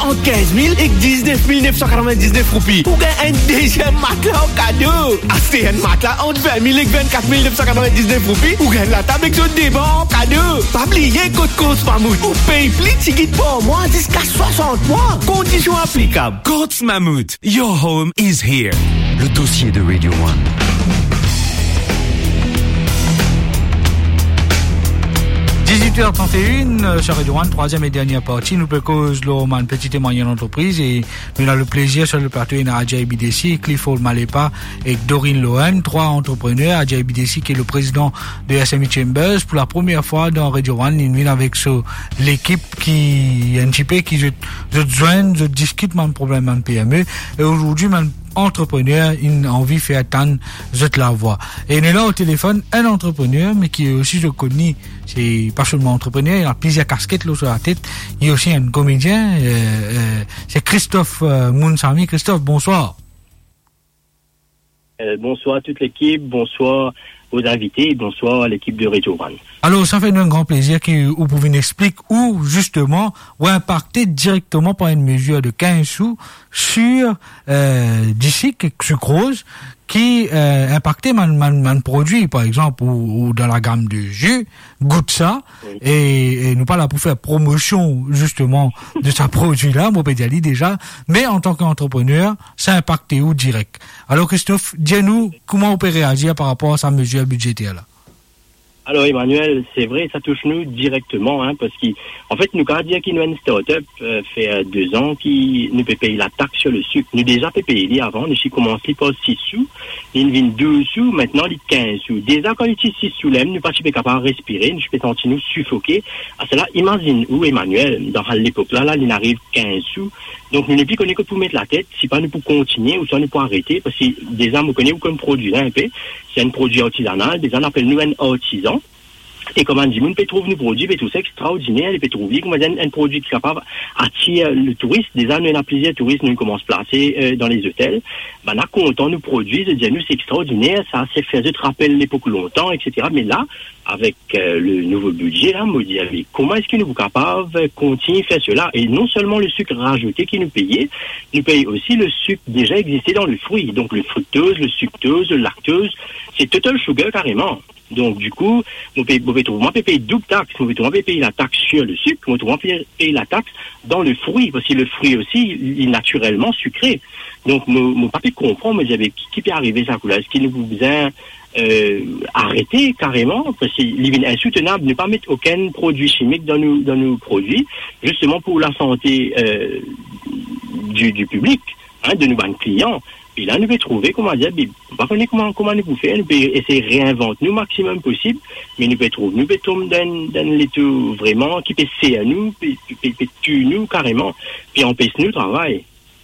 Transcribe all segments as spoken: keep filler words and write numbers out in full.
entre quinze mille et dix-neuf mille neuf cent quatre-vingt-dix-neuf roupies. Ou gagne un deuxième matelas au cadeau. Achetez un matelas entre vingt mille et vingt-quatre mille neuf cent quatre-vingt-dix-neuf roupies. Ou gagne la table avec son débat au cadeau. Pas oublier code Coach Mammouth. Ou paye plus ticket pour moi jusqu'à soixante mois. Conditions applicables. Coach Mammouth, your home is here. Le dossier de Radio One. dix-huit heures trente et une, sur Radio One, troisième et dernière partie. Nous proposons l'Oman petite et moyenne entreprise et nous avons le plaisir sur le plateau de Adja B D C, Clifford Malepa et Dorine Lohan, trois entrepreneurs. Adja B D C qui est le président de S M E Chambers. Pour la première fois dans Radio One, il vient avec so, l'équipe qui est un petit peu qui se joignent, se discute mon problème en P M E. Et aujourd'hui, mon entrepreneur, il a envie de faire attendre la voix. Et nous là au téléphone un entrepreneur, mais qui est aussi reconnu, c'est pas seulement entrepreneur, il a plusieurs casquettes là sur la tête. Il est aussi un comédien. Euh, euh, c'est Christophe euh, Mounsami. Christophe, bonsoir. Euh, bonsoir à toute l'équipe, bonsoir aux invités, bonsoir à l'équipe de Radio One. Alors, ça fait un grand plaisir que vous pouvez nous expliquer où, justement, vous impactez directement par une mesure de quinze sous sur, euh, d'ici, quelque sucrose, qui, euh, impactait mon, mon, mon produit, par exemple, ou, ou dans la gamme de jus, goûte ça, oui. et, et nous pas là pour faire promotion, justement, de ce produit-là, moi, pédiali déjà, mais en tant qu'entrepreneur, ça impactait où direct. Alors, Christophe, dis-nous, comment on peut réagir par rapport à sa mesure budgétaire-là? Alors Emmanuel, c'est vrai, ça touche nous directement, hein, parce qu'en fait, nous quand dire qu'il nous a une start-up euh, fait euh, deux ans qui nous peut payer la taxe sur le sucre. Nous déjà peut payer avant, nous avons commencé par six sous, il vient douze sous, maintenant il quinze sous. Déjà quand il est six sous là, nous ne sommes pas capables de respirer, nous sommes sentir nous suffoquer. À cela, imagine où Emmanuel, dans l'époque là, là, il arrive quinze sous. Donc nous ne pouvons pas que pour mettre la tête, si pas nous pour continuer ou soit nous pour arrêter, parce que déjà nous connaissons comme produit là un peu, c'est un produit artisanal, déjà on appelle nous un artisan. Et comme on dit, on peut trouver nos produits, mais tout c'est extraordinaire, on peut trouver comme un, un produit qui est capable d'attirer le touriste. Déjà, nous, on a plusieurs touristes, nous, commençons à placer euh, dans les hôtels. Ben, on a content nos produits, de dire, nous, c'est extraordinaire, ça s'est fait, je te rappelle l'époque longtemps, et cetera. Mais là, avec euh, le nouveau budget, là, on me dit, comment est-ce que nous sommes capables de continuer à faire cela? Et non seulement le sucre rajouté qui nous payait, nous paye aussi le sucre déjà existé dans le fruit. Donc, le fructose, le suctose, le lactose, c'est total sugar carrément. Donc, du coup, on peut, on peut trouver, on peut payer double taxe, on peut trouver, payer la taxe sur le sucre, on peut trouver, payer la taxe dans le fruit, parce que le fruit aussi, il est naturellement sucré. Donc, mon, mon papa comprend, mais j'avais, qui peut arriver ça, là? Est-ce qu'il nous besoin, euh, arrêter carrément? Parce qu'il est insoutenable de ne pas mettre aucun produit chimique dans nos, dans nos produits, justement pour la santé, euh, du, du public, hein, de nos clients. Et là, nous pouvons trouver, comment dire, on va connaître comment, comment nous pouvons faire, nous pouvons essayer de réinventer nous au maximum possible, mais nous pouvons trouver, nous pouvons tomber dans, dans les tout vraiment, qui peut à nous, peut, peut, peut tuer nous carrément, puis empêcher nous le travail.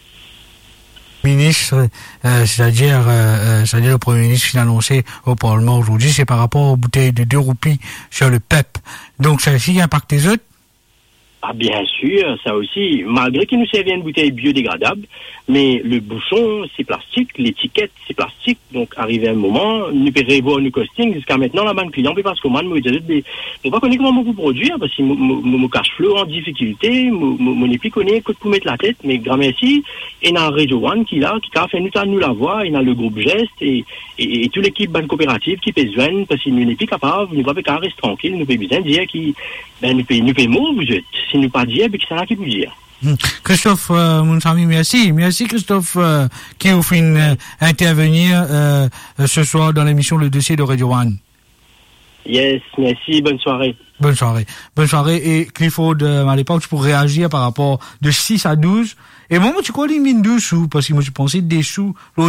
Ministre, euh, c'est-à-dire, euh, c'est-à-dire le Premier ministre qui a annoncé au Parlement aujourd'hui, c'est par rapport aux bouteilles de deux roupies sur le P E P. Donc, ça aussi impacte les autres? Ah, bien sûr, ça aussi, malgré qu'il nous servait une bouteille biodégradable, mais le bouchon, c'est plastique, l'étiquette, c'est plastique, donc, arrivé un moment, nous pouvons revoir nos costings, jusqu'à maintenant, la banque client, parce que moi, nous, on va connaître comment vous produire, parce que mon cash flow en difficulté, mon épi connaît que pour mettre la tête, mais grand merci, et dans Radio One, qui là, qui a fait nous, nous la voix, et dans le groupe Geste, et, et, et toute l'équipe banque coopérative qui peut se joindre, parce que nous n'est plus capable, nous ne pouvons pas rester tranquille, nous pouvons bien dire qui, ben, nous pouvons, nous pouvons mot, vous êtes. Si nous pas dire, mais c'est là qui peut dire. Christophe, euh, mon ami, merci. Merci Christophe, euh, qui vous fait euh, intervenir euh, ce soir dans l'émission Le Dossier de Radio One. Yes, merci, bonne soirée. Bonne soirée. Bonne soirée. Et Clifford, euh, à l'époque, tu pourrais réagir par rapport de six à douze. Et moi, tu crois qu'il mine deux sous, parce que moi, je pensais des sous, l'eau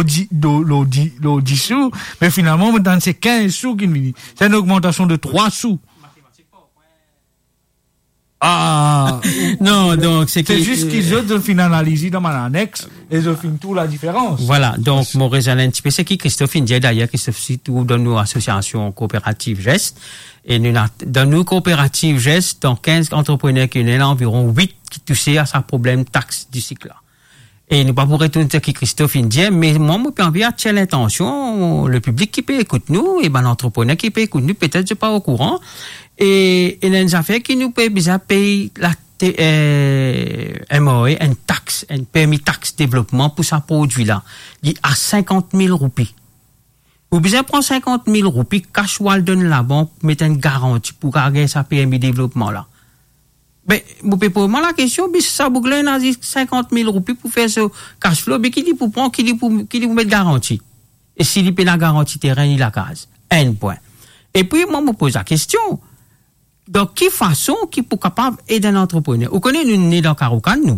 dix sous, mais finalement, maintenant, c'est quinze sous qu'il mine. C'est une augmentation de trois sous. Ah non, donc c'est, c'est juste qu'ils ont fait une analyse dans mon annexe et ils ont fait tout la différence. Voilà, donc mon raisonnement un petit peu, c'est qui Christophe Indier d'ailleurs, Christophe se trouve dans nos associations coopératives Geste, et nous, dans nos coopératives Geste, dans quinze entrepreneurs qui ont environ huit qui touchaient à ce problème taxe du cycle là. Et nous pas pour retourner qui Christophe Indier, mais moi, moi, j'ai envie d'attirer l'intention, le public qui peut écouter nous, et ben, l'entrepreneur qui peut écouter nous, peut-être, je pas au courant. Et, et, il y a des affaires qui nous payent, bien, payer la T, euh, M O E, une taxe, un permis taxe développement pour ce produit-là. Il est à cinquante mille roupies. Ou bien prendre cinquante mille roupies, cash wall donne la banque, mettre une garantie pour garder sa P M I développement là. Mais, vous pouvez poser la question, mais ça boucle, on a dit cinquante mille roupies pour faire ce cash flow, mais qui dit pour prendre, qui dit pour, qui dit pour mettre garantie? Et s'il paye la garantie terrain, il la case. Un point. Et puis, moi, je me pose la question. Donc, quelle façon qui pour capable aider un entrepreneur? Vous connaissez, nous, né dans Caroucan, nous?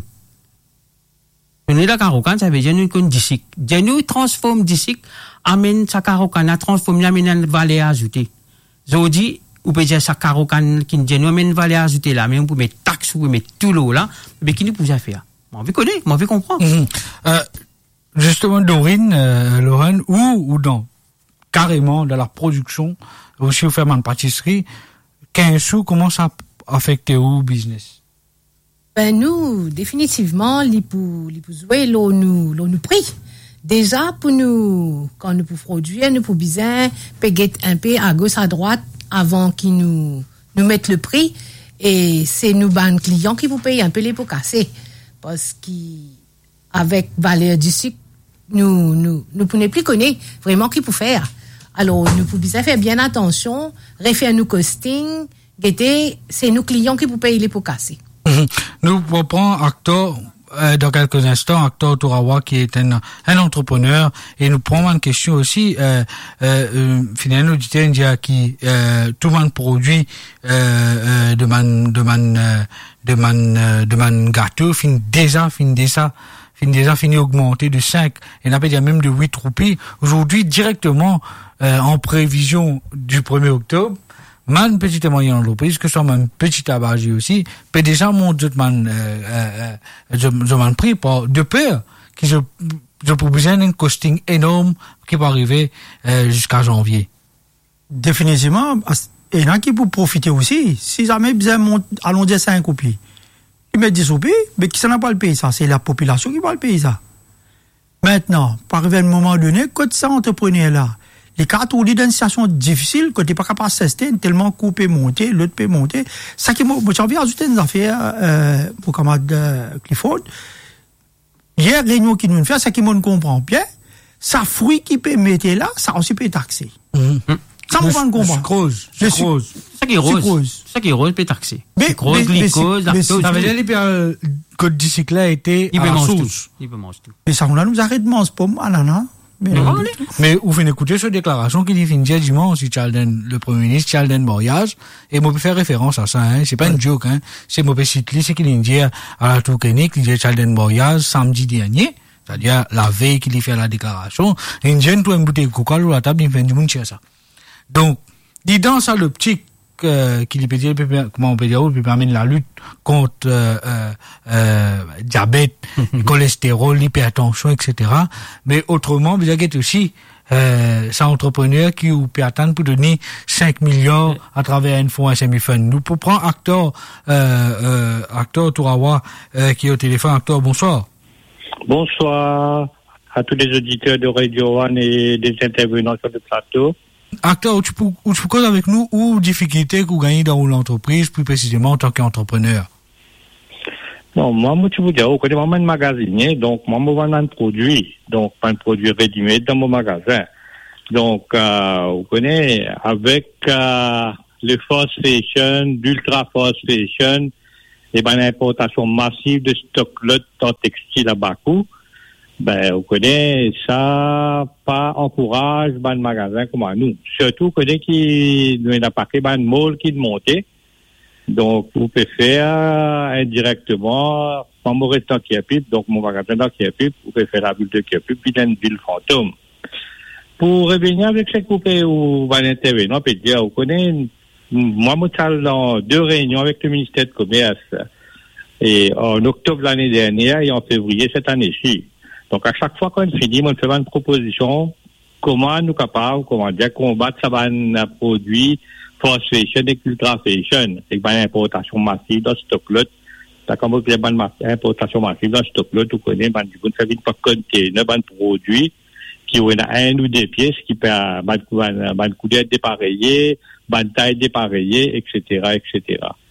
Nous, né dans Caroucan, ça veut dire, nous, qu'on d'ici. Nous, transforme d'ici, amène sa Caroucan, transforme, amène une valeur ajoutée. Je dis, ou peut dire sa Caroucan, qui nous amène une valeur ajoutée là, mais on peut mettre taxe, ou mettre tout l'eau là, mais qui nous peut faire? Moi, je connais, moi, je comprends. Mmh. Euh, justement, Dorine, euh, Lorraine, ou, ou dans, carrément, dans la production, aussi au faire une pâtisserie, quinze sous, comment ça affecte au business? Ben, nous, définitivement, les pour, les pour jouer, l'on nous, l'on nous prie. Déjà, pour nous, quand nous pour produire, nous pour bien payer un peu à gauche, à droite, avant qu'ils nous, nous mettent le prix. Et c'est nous, ben, clients qui vous payent un peu les pots cassés. Parce qu'avec valeur du sucre, nous, nous, nous pouvons plus connaître vraiment qui pour faire. Alors, nous pouvons bien faire bien attention, refaire nos costing, guetter, c'est nos clients qui vous payent les pots cassés. Mm-hmm. Nous reprends Actor, euh, dans quelques instants, Actor Tourawa, qui est un, un entrepreneur, et nous prenons une question aussi, euh, euh, euh, finalement, nous disons, qui, euh, tout le monde produit, euh, euh, de man, de man, euh, de man, euh, de man gâteau, fin déjà, fin déjà, fin déjà fini augmenté de cinq, et n'a pas dit même de huit roupies. Aujourd'hui, directement, euh, en prévision du premier octobre, man petite et moyenne entreprise, que ce soit man petit tabagie aussi, peut déjà monter man, euh, euh, je, je m'en prie par de peur, qui je, je propose un costing énorme qui peut arriver, euh, jusqu'à janvier. Définitivement, et là qui peut profiter aussi, si jamais besoin monte, allons dire cinq roupies. Ils mettent dix roupies, mais qui ça n'a pas le payer ça? C'est la population qui va le payer ça. Maintenant, par un moment donné, quand ça entrepreneur là, les cartes ou dans une situation difficile, quand tu n'es pas capable de s'ester, tellement coupé, monter, l'autre peut monter. Ça qui m'a, j'ai envie d'ajouter une affaire, euh, pour camarade euh, Clifford. Hier, réunion qui nous fait, ça qui me comprend bien, ça fruit qui peut mettre là, ça aussi peut taxer. Mm-hmm. Ça me comprend. Sucrose. Sucrose. Ça qui est rose. Ça qui est rose peut taxer. Mais, Sucrose, glycose, lactose. Ça veut dire que le code d'icycle a été il à peut la manger sauce. tout. Il peut manger tout. Mais ça, on a nous arrête de manger pomme, ananas. Mais, Mais, non. Mais vous venez écouter cette déclaration qui dit fin dimanche si Chalden, le Premier ministre Chalden Boryage, et moi, je faire référence à ça, hein. C'est pas une joke, hein. C'est moi, citer, c'est qu'il dit à la Tourcanique, il dit Chalden Boryage samedi dernier, c'est-à-dire la veille qu'il fait la déclaration, et une jeune, tout une bouteille de coca, ou la table, il fait du monde chez ça. Donc, dit dans ça l'optique, euh, qu'il peut dire, comment on peut dire, il permet la lutte contre, euh, euh, euh, diabète, cholestérol, l'hypertension, et cetera. Mais autrement, vous avez aussi, euh, c'est un entrepreneur qui peut attendre pour donner cinq millions à travers un fonds S M I Fund. Nous, pour prendre Actor, euh, euh, Actor Tourawa, euh, qui est au téléphone. Actor, bonsoir. Bonsoir à tous les auditeurs de Radio One et des intervenants sur le plateau. Acteur, où tu peux, où tu peux causer avec nous, ou difficulté que vous gagnez dans l'entreprise, plus précisément en tant qu'entrepreneur? Non, moi, moi, tu veux dire, je connais vraiment un magasinier, donc, moi, je vends un produit, donc, pas un produit rédimé dans mon magasin. Donc, euh, vous connaissez, avec, euh, le fast fashion, l'ultra fast fashion, et ben, l'importation massive de stock lot en textile à bas coût, ben, vous connaissez, ça, pas encourage, ben, le magasin comme à nous. Surtout, vous connaissez qui, nous, n'a pas que, ben, mall qui de monter. Donc, vous pouvez faire, indirectement, en mon restant qui est pipe, donc mon magasin dans qui est pipe, vous pouvez faire la ville de qui est pipe, puis une ville fantôme. Pour revenir avec ce coupé ou, ben, intervenant, peut dire, vous connaissez, moi, moi, je dans deux réunions avec le ministère de Commerce, et en octobre l'année dernière et en février cette année-ci. Donc, à chaque fois qu'on finit, on fait une proposition, comment nous capables, comment dire, combattre ça va un produit fast fashion et ultra fashion. C'est une importation massive dans ce stock-là. T'as comme qu'il y a une importation massive dans ce stock-là, tu connais, ben, du coup, ça vient pas contenir, un produit qui ont un ou deux pièces qui peut, ben, ben, coudert dépareillé, ben, taille dépareillée, et cetera, et cetera.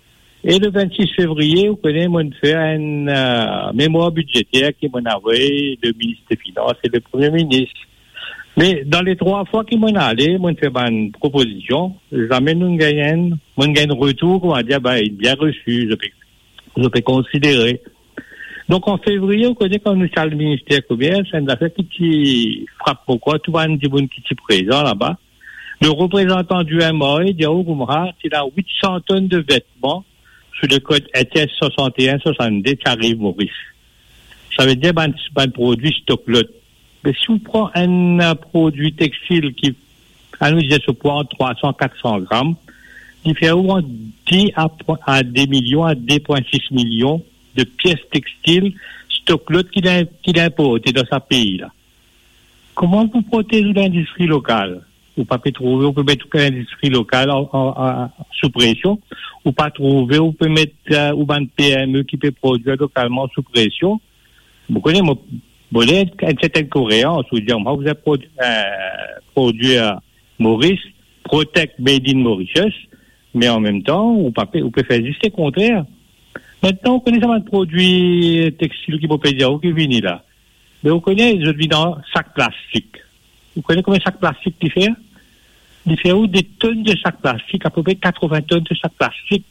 Et le vingt-six février, vous connaissez, on fait un euh, mémoire budgétaire qui m'a envoyé le ministre des Finances et le Premier ministre. Mais dans les trois fois qu'il m'a allé, on fait une proposition, jamais nous gagnons, on gagne retour, on va dire, bah, il est bien reçu, je peux, je peux considérer. Donc en février, vous connaissez, quand nous sommes le ministère du Commerce, c'est une affaire qui frappe pourquoi, tout le monde qui est présent là-bas. Le représentant du M A E, Diao Goumra, il a huit cents tonnes de vêtements sur le code E T S soixante et un soixante-deux qui arrive Maurice. Ça veut dire un ben, produit stock-lot. Mais si on prend un uh, produit textile qui a nous dit ce poids en trois cents à quatre cents grammes, il fait au moins dix à deux millions à deux virgule six millions de pièces textiles stock-lot qu'il a, qu'il a importé dans sa pays là. Comment vous protégez l'industrie locale? Ou pas peut trouver, on peut mettre toute l'industrie locale en, en, en, sous pression, ou pas trouver, on peut mettre euh, ou une P M E qui peut produire localement sous pression. Vous connaissez, mon bonnet, un certain coréen, on se dit, moi, vous avez produit, euh, produit à Maurice, Protect Made in Mauritius, mais en même temps, on peut, on peut faire juste le contraire. Maintenant, on connaît ça, un produit textile qui peut dire, qui vient là. Mais on connaît, je vis dans sac plastique. Vous connaissez combien de sacs plastiques il fait? Il fait où des tonnes de sacs plastiques, à peu près quatre-vingts tonnes de sacs plastiques.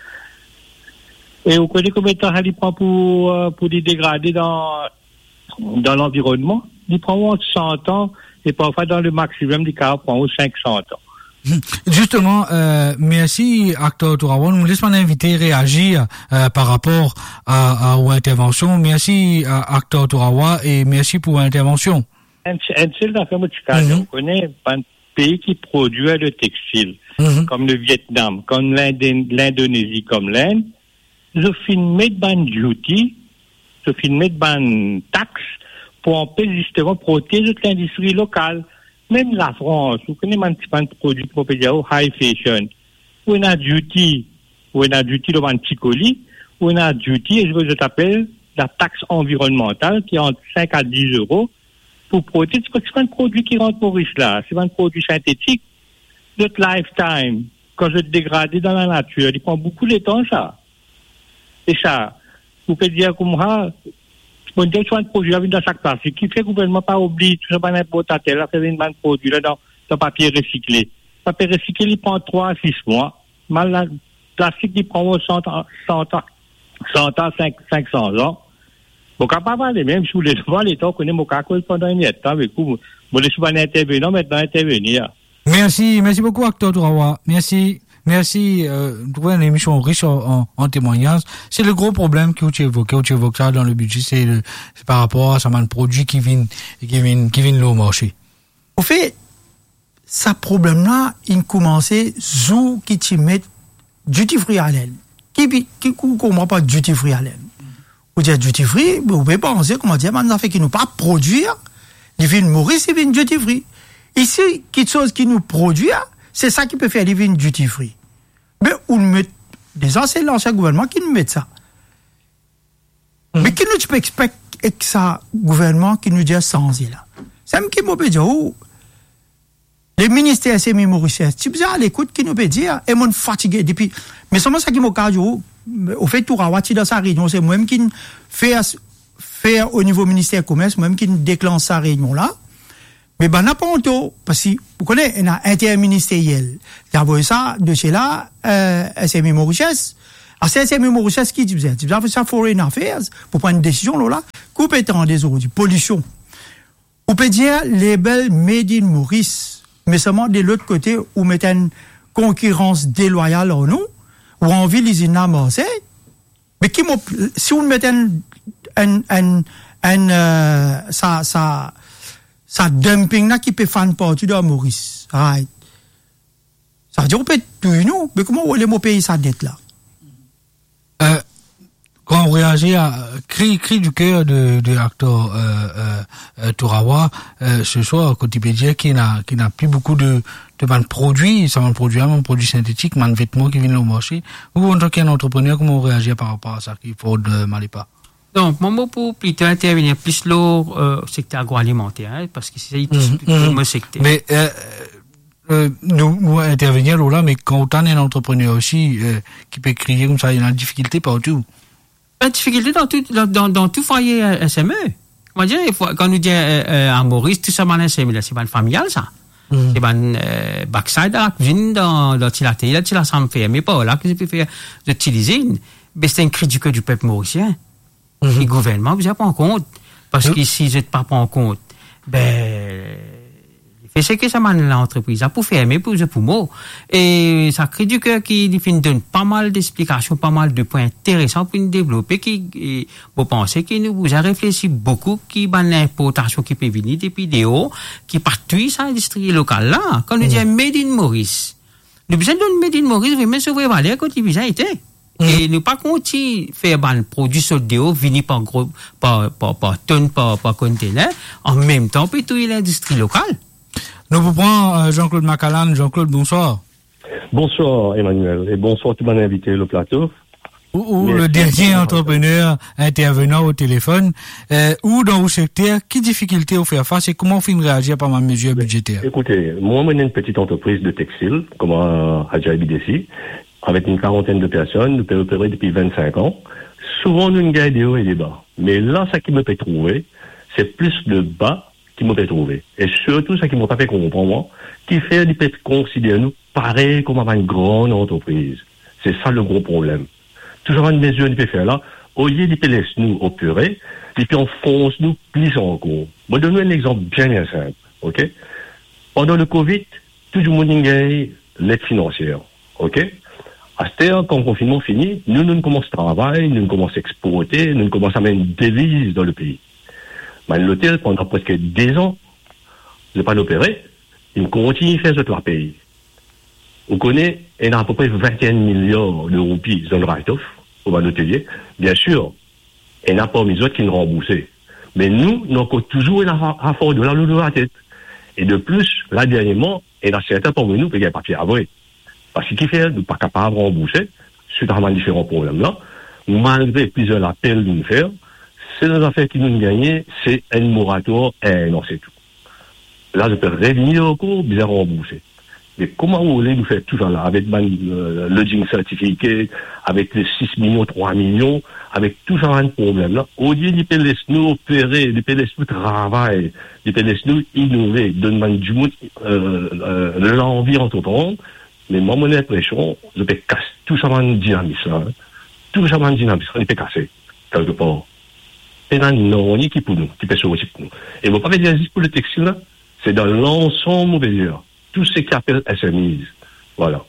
Et vous connaissez combien de temps il prend pour, pour les dégrader dans, dans l'environnement? Il prend cent ans, et parfois dans le maximum du cas, il prend cinq cents ans. Justement, euh, merci, acteur Tourawa. Nous laissons inviter réagir euh, par rapport à, à aux interventions. Merci, acteur Tourawa, et merci pour l'intervention. Un seul affaire, on connaît un pays qui produit le textile, mm-hmm. comme le Vietnam, comme l'Indonésie, comme l'Inde. Je finis mettre ban duty, je finis mettre ban taxe pour empêcher justement protéger l'industrie locale. Même la France, vous connaissez un petit peu de produits qu'on peut dire high fashion. Où on a duty, où on a duty dans un petit colis, où on a duty, et je veux que je t'appelle la taxe environnementale qui est entre cinq à dix euros. Pour protéger, parce que c'est pas un produit qui rentre Maurice là, c'est pas un produit synthétique. Notre lifetime, quand je dégrade dans la nature, il prend beaucoup de temps, ça. Et ça, vous pouvez dire comme ça, on dit que c'est un produit avec un sac plastique, qui fait que le gouvernement pas oublié, tout ça, pas n'importe quel, là, faire un produit là, dans, dans papier recyclé. Papier recyclé, il prend trois à six mois. Mal, le plastique, il prend cent ans, cent ans, cent ans, cinq cents ans. Bon, quand pas parler, même si vous voulez voir l'État, on connaît mon cas pendant un temps avec vous. Vous laissez pas intervenir, maintenant intervenir. Merci, merci beaucoup, acteur Tourawa. Merci, merci, euh, pour une émission riche en, en, en témoignages. C'est le gros problème que tu évoques, que tu évoques ça dans le budget, c'est, le, c'est par rapport à ça, un produit qui vient, qui vient, qui vient au marché. Au fait, ce problème-là, il commençait, zou qui t'y met duty free à l'aile. Qui, qui, qui, comprend pas duty free à l'aile. Vous dites duty free, vous pouvez penser, comment dire, maintenant, fait qu'ils nous pas produire, ils viennent mourir, ils viennent duty free. Ici, quelque chose qui nous produit, c'est ça qui peut faire les vignes duty free. Mais on met, déjà, c'est l'ancien gouvernement qui nous met ça. Mm. Mais qui nous peut expecter que ça, gouvernement qui nous dit sans là. C'est même qui nous peut dire, oh, les ministères, c'est mes Mauriciens, tu peux à l'écoute qui nous peut dire, et moi, fatigué depuis, mais seulement ça qui m'a dit, au fait, tout rawati dans sa réunion, c'est moi-même qui fait, fait au niveau ministère du commerce, moi-même qui déclenche sa réunion là. Mais ben, n'a pas honte, parce que, vous connaissez, il y a un interministériel. D'abord, ça, de chez là, euh, S M I Mauritius. Alors, c'est S M I Mauritius qui dit, vous avez ça, Foreign Affairs, pour prendre une décision, là, compétent des autres, pollution. On peut dire, les belles made in Maurice, mais seulement de l'autre côté, où mettez une concurrence déloyale en nous, ou en ville, l'usine à Marseille. Mais qui m'ont, si on mettait un, un, un, un, euh, ça, ça, ça dumping là qui peut faire une partie de Maurice. Right. Ça veut dire qu'on peut tout nous, mais comment on va payer sa dette là? Euh, quand on réagit à cri, cri du cœur de, de l'acteur euh, euh, Tourawa, euh, ce soir, quand il peut dire qu'il n'a, qu'il n'a plus beaucoup de, de man produits, ça man produit, man produit synthétique, man vêtements qui viennent au marché. Vous, en tant qu'entrepreneur, comment on réagit par rapport à ça qu'il faut de Malipa? Donc, mon mot pour plutôt intervenir plus le euh, secteur agroalimentaire, hein, parce que c'est tout mmh, le mmh. secteur. Mais euh, euh, nous, nous intervenir là, mais quand on est un entrepreneur aussi, euh, qui peut crier comme ça, il y a une difficulté partout. La difficulté dans tout, dans, dans, dans tout foyer S M E. Comment dire, quand nous dit, euh, euh, à Maurice, tout ça, man, S M E, c'est pas familial, ça. Mm. C'est pas, euh, backside, dans la cuisine, dans, dans, la télé, là, la chambre fait, mais pas là, que je peux faire, d'utiliser. Mais c'est un cri du cœur du peuple mauricien. Mm-hmm. Le gouvernement, vous n'avez pas en compte. Parce mm. que si vous n'êtes pas en compte, ben, c'est que ça m'a l'entreprise, pour fermer, pour ce poumon. Et ça crée du cœur qui donne pas mal d'explications, pas mal de points intéressants pour nous développer, qui, vous pensez que nous vous a réfléchi beaucoup, qui, ben, l'importation qui peut venir des vidéos, qui partout, ça, l'industrie locale là. Quand nous disons Made in Maurice, nous besoin de Made in Maurice, mais c'est vrai, valeur, quand il besoin été. Et nous pas continuer faire ban produit sodéo vini par gros par par par tonne par par conteneur en même temps puis tout l'industrie locale. Nous vous prenons euh, Jean-Claude Macallan. Jean-Claude, bonsoir. Bonsoir Emmanuel et bonsoir tout le monde invité le plateau. Ou, ou le dernier entrepreneur intervenant au téléphone, euh, ou dans vos secteurs, quelles difficultés vous faire face et comment vous finissez réagir par ma mesure budgétaire? Écoutez, moi, j'ai une petite entreprise de textile, comme à Adjaye B D C, avec une quarantaine de personnes, nous pouvons opérer depuis vingt-cinq ans. Souvent, nous avons des hauts et des bas. Mais là, ce qui me fait trouver, c'est plus de bas qui me fait trouver. Et surtout, ce qui m'a pas fait comprendre, qui fait du peut considérer nous pareil comme une grande entreprise. C'est ça le gros problème. Toujours une mesure de faire là, au lieu de laisser nous opérer, et puis on fonce nous plus encore. Je vais donner un exemple bien, bien simple, ok? Pendant le Covid, tout le monde a gagné l'aide financière, ok? À ce temps, quand le confinement finit, nous, nous commençons à travailler, nous commençons à exporter, nous commençons à mettre une devise dans le pays. Mais l'hôtel, pendant presque dix ans, je n'ai pas l'opéré, il continue à faire ce trois pays. On connaît, il y a à peu près vingt et un milliards de roupies dans le write-off, au bas l'hôtelier. Bien sûr, il n'y a pas mis autres qui nous remboursent. Mais nous, nous avons toujours un rapport de la lourde de la tête. Et de plus, là, dernièrement, il y a certains pour nous, qui ont papier à vrai. Parce qu'il fait, nous pas capable de rembourser, suite à différents problèmes là, malgré plusieurs appels de nous faire, c'est les affaires qui nous gagnent, c'est un moratoire, et non, c'est tout. Là, je peux revenir au cours, bien rembourser. Mais comment vous voulez nous faire tout ça là, avec le lodging certificat, avec les six millions, trois millions, avec tout ça, un problème là, au lieu de laisser nous opérer, de laisser nous travailler, de laisser nous innover, donner du monde, euh, euh, l'envie d'entreprendre, mais moi, mon impression, je peux casser tout ça en dynamisme là, tout ça en dynamisme, on peut casser, quelque part. Et là, non, on y qui pour nous, qui peut se aussi pour nous. Et vous ne pouvez pas dire juste pour le textile là, c'est dans l'ensemble, on peut dire. Tout ce qui appelle S M I. Voilà.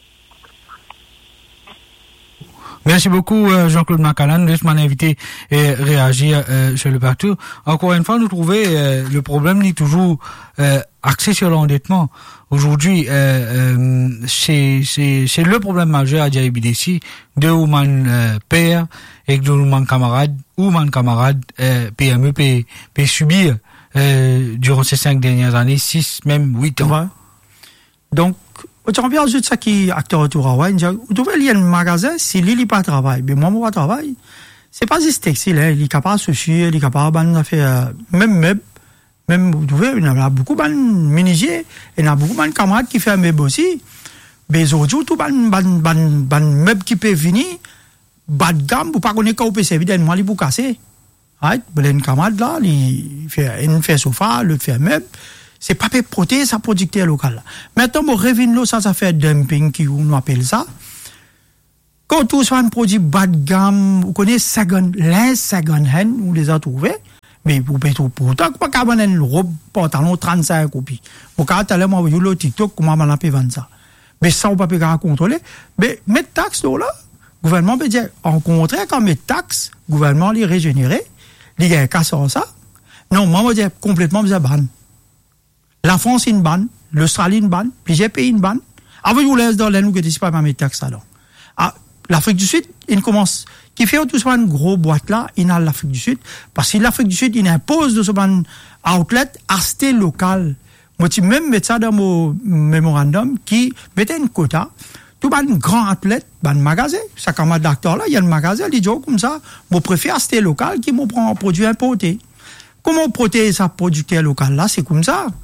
Merci beaucoup, euh, Jean-Claude Macallan. Laisse-moi inviter et réagir euh, sur le partout. Encore une fois, nous trouvons euh, le problème n'est toujours euh, axé sur l'endettement. Aujourd'hui, euh, euh, c'est, c'est, c'est le problème majeur à Adjaye B D C. Deux ou man euh, père et deux ou man camarades ou man camarades euh, P M E peut, peut subir euh, durant ces cinq dernières années, six, même huit ans. Ouais. Donc, autant bien juste ça qui acteur autour à ouais, vous devez lier un magasin si lui il pas travail, mais moi moi travail, c'est pas juste textile, hein, il est capable de suivre, il est capable de faire même même même vous devez il y a beaucoup de menuisiers, il y a beaucoup de camarades qui font meubles aussi, mais aujourd'hui tout ban ban ban ban meuble qui peut venir bas de gamme, vous pas connaître qu'on peut servir moi il pour casser, right, ben camarade là, il fait il fait sofa, le fait meuble. C'est pas pour protéger sa producteur local. Maintenant, mon revenu là, ça, ça fait dumping, qui on appelle ça. Quand tout soit un produit bas de gamme, vous connaissez second, les second hand, vous les a trouvés. Mais vous pouvez trouver pourtant, pas qu'à avoir une robe, pantalon trente-cinq copies. Vous pouvez aller, moi, vous le TikTok, comment on peut vendre ça. Mais ça, on peut pas contrôler. Mais, mettre taxes, là, le gouvernement peut dire, en contraire, quand met taxes, le gouvernement les régénérer, les gars, cassent ça. Non, moi, je dire complètement, vous ban. La France, une banne, l'Australie, une banne, plusieurs pays, une banne. Avant, vous laissez dans les nous que c'est pas mes taxes, alors. Ah, l'Afrique du Sud, il commence, qui fait tout ça, une grosse boîte là, il a l'Afrique du Sud, parce que l'Afrique du Sud, il impose de ce ban outlet, acheter local. Moi, tu même mettre ça dans mon mémorandum, qui mettait une quota, tout ban grand outlet, ban magasin, ça comme un d'acteur là, il y a un magasin, il dit, comme ça, moi, préfère acheter local, qui me prend un produit importé. Comment protéger sa producteur local là, c'est comme ça.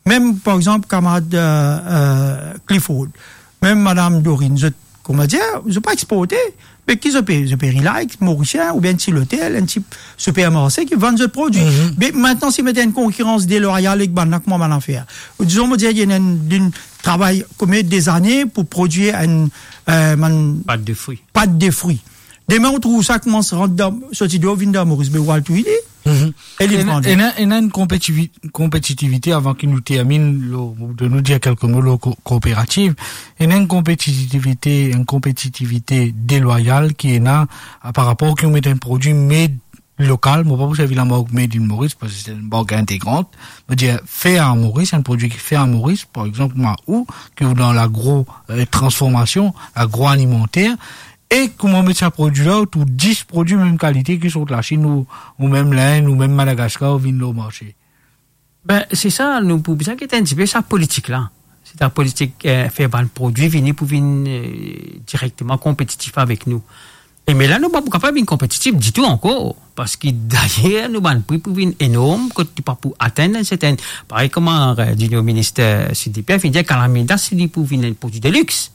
Même, par exemple, camarade euh, euh, Clifford, même Madame Dorine, je, comment dire, je pas exporté, mais qui se paye, je paye Relax, Mauricien, ou bien si l'hôtel, un type supermarché qui vend ce produit. Mm-hmm. Mais maintenant, si mettez une concurrence déloyale avec Banna, comment on va en faire? Disons, moi, il y a un travail comme des années pour produire un, euh, man, pâte de fruits. Pâte de fruits. Demain, on trouve ça commence à rentrer dans, sorti de Vinda Maurice, mais où tout il est? Mm-hmm. Il y a une compétitivité, compétitivité avant qu'il nous termine le, de nous dire quelques mots le co- coopérative. Il y a une compétitivité, une compétitivité déloyale qui est là par rapport à qu'on met un produit made local. Moi, pas pour servir la marque made in Maurice parce que c'est une marque intégrante. Je veux dire, fait en Maurice, un produit qui fait en Maurice, par exemple, moi, ou, qui est dans l'agro euh, transformation, agroalimentaire. Et comment mettre ce produit-là, ou dix produits de même qualité qui sont de la Chine, ou, ou même l'Inde, ou même Madagascar, ou viennent au marché. Ben, c'est ça, nous, pour bien qu'il y ait un petit peu sa politique-là. C'est la politique, euh, faire un produit, venir pour venir, euh, directement compétitif avec nous. Et mais là, nous, pas capable de compétitif du tout encore. Parce que d'ailleurs, nous, avons un prix pour venir énorme, que tu pas pour atteindre un certain, pareil, comment, euh, dit le ministre, C D P F, il dit qu'Alameda, c'est pour venir un produit de luxe.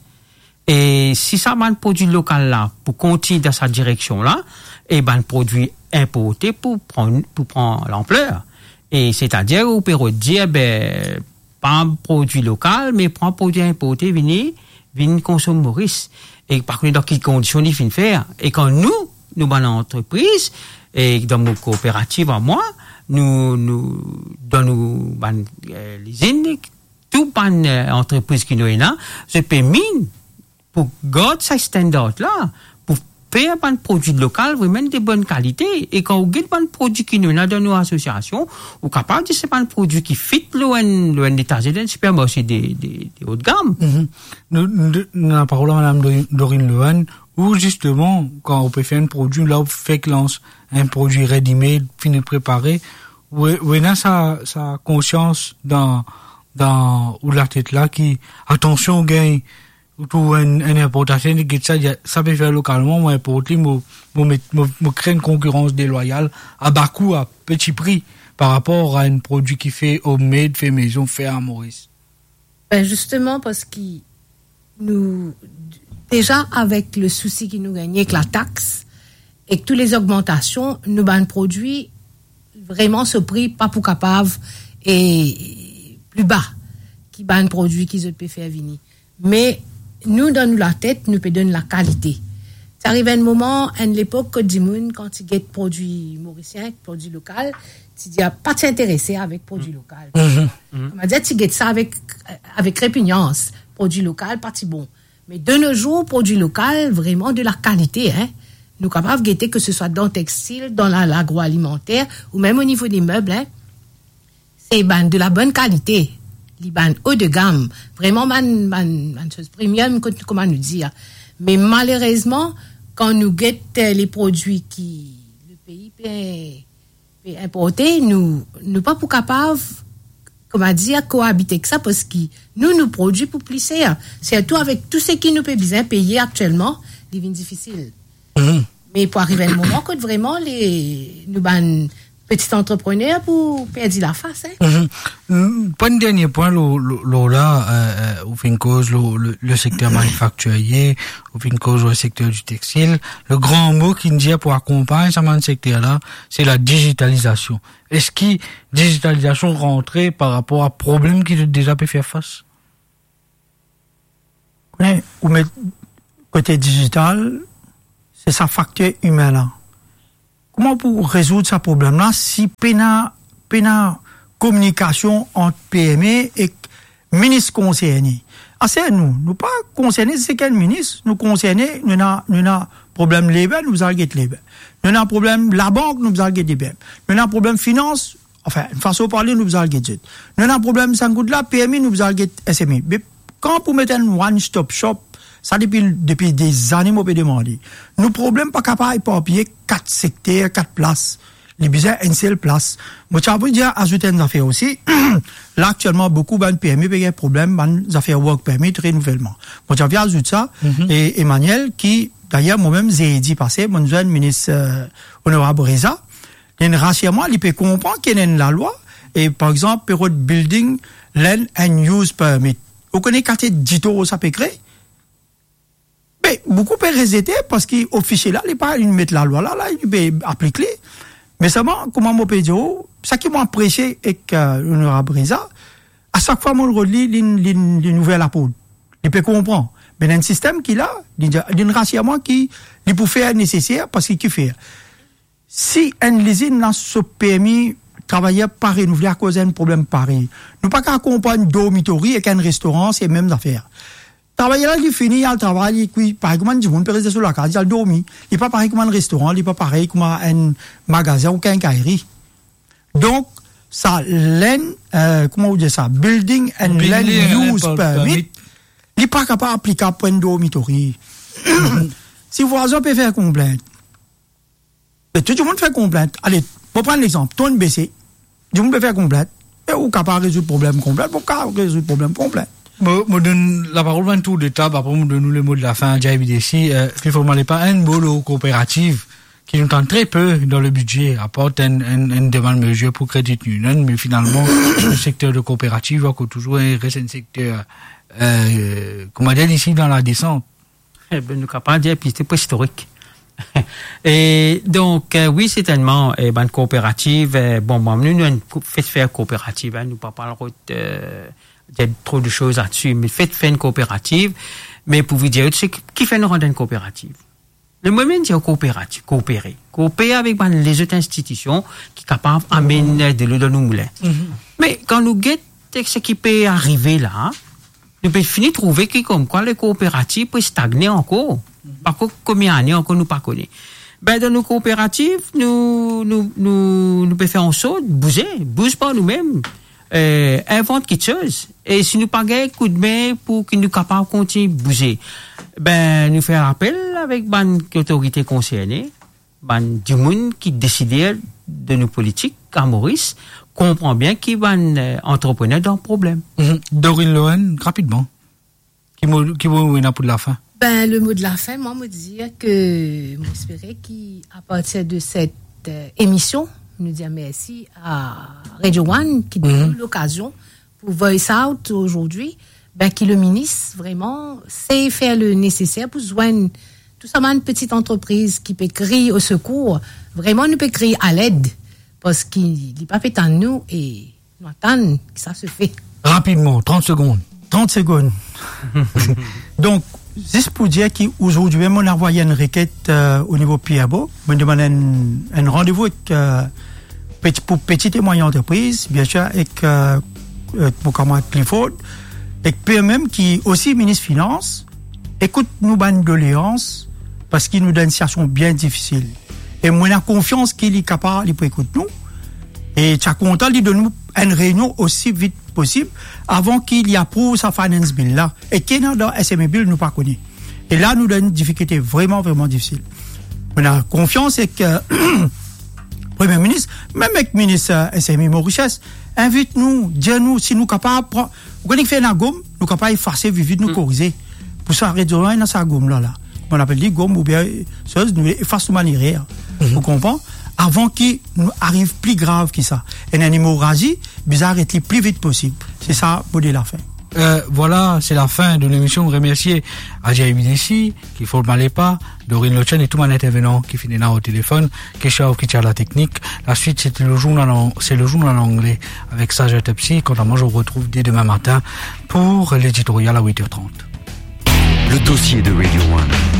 Et si ça va un produit local là, pour continuer dans sa direction là, et ben, un produit importé pour prendre, pour prendre l'ampleur. Et c'est-à-dire, on peut dire, ben, pas un produit local, mais prend un produit importé, venir, venir consommer Maurice. Et par contre, dans quelles conditions il vient faire? Et quand nous, nous, dans l'entreprise, et dans nos coopératives à moi, nous, nous, dans nos, ben, euh, les îles, tout ban euh, entreprise qui nous est là, se permet pour garder ces standards-là, pour faire un produit local vraiment de bonne qualité. Et quand vous avez un produit qui nous est dans nos associations, vous êtes capable de faire un produit qui fit le détaché d'un supermarché de, de, de haute gamme. Mm-hmm. Nous, nous, nous avons parlé à Mme Dorine Lehan, où justement, quand on peut faire un produit, là, on fait que lance un produit ready-made, fini préparé, où, où il y a sa, sa conscience dans, dans, ou la tête là, qui, attention, gain, ou une, une importation de ça, ça peut faire localement, moi, importer, moi, moi, moi, créer une concurrence déloyale à bas coût, à petit prix, par rapport à un produit qui fait homemade, fait maison, fait à Maurice. Ben, justement, parce que nous, déjà, avec le souci qui nous gagnait avec la taxe, et que toutes les augmentations, nous, ben, produit vraiment ce prix, pas pour capable, et plus bas, qui ben, produit qu'ils peuvent faire venir. Mais, nous, dans la tête, nous peut donner la qualité. Ça arrive à un moment, à l'époque, que Dimoun, quand il get produit mauricien, produit local, tu dis, pas t'intéresser avec produit local. Mm-hmm. On m'a dit, tu get ça avec, avec répugnance. Produit local, pas si bon. Mais de nos jours, produit local, vraiment de la qualité, hein. Nous capables de guetter que ce soit dans le textile, dans la, l'agroalimentaire, ou même au niveau des meubles, hein. C'est, ben, de la bonne qualité. Liban haut de gamme, vraiment man man man chose premium, comment nous dire. Mais malheureusement, quand nous guettons les produits qui le pays peut, peut importer, nous nous pas pour capable, comment dire, cohabiter avec ça parce que nous nous produisons pour plus cher. Surtout avec tout ce qui nous peut bien payer actuellement, c'est difficile. Mm-hmm. Mais pour arriver à un moment que vraiment les nous ban petit entrepreneur pour perdre la face. Hein? Mm-hmm. Pas un dernier point, là, euh, au fin de cause, le, le secteur manufacturier, au fin de cause, le secteur du textile. Le grand mot qui nous dit pour accompagner ce secteur-là, c'est la digitalisation. Est-ce que digitalisation rentrée par rapport à problème qui déjà peut faire face? Oui, ou mais côté digital, c'est sa facteur humain là. Comment pour résoudre ce problème-là si pena pena communication entre P M E et ministre concerné? Ah, c'est nous, nous pas concernés, c'est quel ministre? Nous concernés, nous n'a nous n'a problème légal, nous allons get légal. Nous n'a problème la banque, nous allons get des biens. Nous n'a problème finance, enfin, une façon de parler, nous allons get. Nous n'a problème sans goût là, P M I, nous allons get S M I. Mais quand pour mettre un one-stop shop, ça depuis depuis des années moi peut demander. Nous problème pas capable éparpiller quatre secteurs, quatre places. Les besoins une seule place. Moi tu as dire ajouter une affaire aussi. Là actuellement beaucoup de P M E ont problème ban affaires work permit renouvellement. Moi tu as ajouté ça mm-hmm. Et Emmanuel qui d'ailleurs moi-même j'ai dit passé mon jeune ministre euh, honorable Reza, il rassure moi il peut comprendre qu'il y a la loi et par exemple, période building, land and use permit. Vous connaissez quartier Dito, ça peut créer? Mais beaucoup peuvent résister parce qu'au fichier là, il pas une mettre la loi là, là, il peut appliquer. Mais seulement, comment moi peux dire, ça qui m'a apprécié et que, l'honorable Brisa, à chaque fois, moi, je relis les nouvelles à poudre. Il peut comprendre. Mais dans un système qu'il a, il y a un rassemblement qui, il peut faire nécessaire parce qu'il fait. Si un usine n'a ce permis travailler par renouveler à cause d'un problème pareil, nous pas qu'à comprendre une dormitory et qu'un restaurant, c'est même affaire. Travailler là, il finit, il a le travail, puis, par exemple, du monde peut rester sur la case, il a le dormi. Il n'est pas pareil comme un restaurant, il n'est pas pareil comme un magasin ou qu'un quincaillerie. Donc, ça, l'en, euh, comment vous dites ça, building and land use permit, il n'est pas capable d'appliquer pour une dormitory. Si vous voisin peut faire complainte, tout le monde fait complainte. Allez, pour prendre l'exemple, ton B C, tout le monde peut faire complainte, et vous êtes capable de résoudre le problème complet, vous êtes capable de résoudre le problème complet. Je donne la parole à un tour de table, après je donne le mot de la fin, J I B D C. Euh, il faut ne pas un mot coopérative qui nous tente très peu dans le budget, apporte une, une, une demande mesure pour Credit Union, mais finalement, le secteur de coopérative va toujours rester un secteur, euh, comment dire, ici dans la descente. Eh ben, nous capables de dire, puis c'est pas historique. Et donc, euh, oui, certainement, eh ben, coopérative, euh, bon, bon, nous, nous, nous, fait faire coopérative, hein, nous pas parler euh, il y a trop de choses là-dessus, mais faites faire une coopérative, mais pour vous dire, c'est qui fait nous rendre une coopérative? Le moment où c'est coopérative, coopérer. Coopérer avec ben, les autres institutions qui sont capables d'amener de l'eau dans nos moulins. Mm-hmm. Mais quand nous guettons ce qui peut arriver là, nous pouvons finir de trouver que comme quoi les coopératives peuvent stagner encore. Mm-hmm. Par contre, combien d'années encore nous pas connaît. Ben, dans nos coopératives, nous, nous, nous, nous pouvons faire en sorte de bouger, bouge pas nous-mêmes. Euh, invente quelque chose. Et si nous pas un coup de main pour que nous capables de continuer de bouger, ben, nous faire appel avec ban autorité concernée, ban du monde qui décide de nos politiques, à Maurice, comprend bien qu'il va euh, entrepreneur dans le problème. Mm-hmm. Dorine Lohan, rapidement. Qui m'a, qui m'a pour la fin? Ben, le mot de la fin, moi, me dire que, j'espérais qu'à partir de cette euh, émission, nous dire merci à Radio One qui donne mm-hmm. l'occasion pour Voice Out aujourd'hui, ben, qui le ministre vraiment sait faire le nécessaire pour joindre tout simplement une petite entreprise qui peut crier au secours. Vraiment, nous peut crier à l'aide parce qu'il n'est pas fait en nous et nous attendons que ça se fait. Rapidement, trente secondes. trente secondes. Donc, juste pour dire qu'aujourd'hui, on a envoyé une requête euh, au niveau P I A B O. On demande un, un rendez-vous avec, euh, pour petites et moyennes entreprises, bien sûr, avec euh, pour comment Clifford, et P M M qui aussi ministre Finance, écoute nous bonne doléance parce qu'il nous donne une situation bien difficile. Et moi, j'ai confiance qu'il est capable, il peut écouter nous. Et tu as content, il donne nous une réunion aussi vite possible avant qu'il y approuve sa finance bill là. Et qui est dans S M E bill, nous pas connaît. Et là, nous donne une difficulté vraiment, vraiment difficile. On a confiance et que, Premier ministre, même avec le ministre S M I Mauritius, invite-nous, dis-nous, si nous sommes capables, vous connaissez faire la gomme, nous sommes capables d'effacer, vite nous corriger. Pour ça, réduire dans sa gomme là, là. On appelle les gommes ou bien, chose, nous effaçons de manière. Mm-hmm. Vous comprenez? Avant qu'il nous arrive plus grave que ça. Et une hémorragie, bizarre, est le plus vite possible. C'est ça, pour dire la fin. Euh, voilà, c'est la fin de l'émission. Remercier à J I B D C, qui faut le mal pas, Dorine Lochen et tout mon intervenant qui finit là au téléphone, Keshav qui tient la technique. La suite, c'est le journal en, c'est le journal en anglais avec Sage Autopsie. Quant à moi, je vous retrouve dès demain matin pour l'éditorial à huit heures trente. Le dossier de Radio One.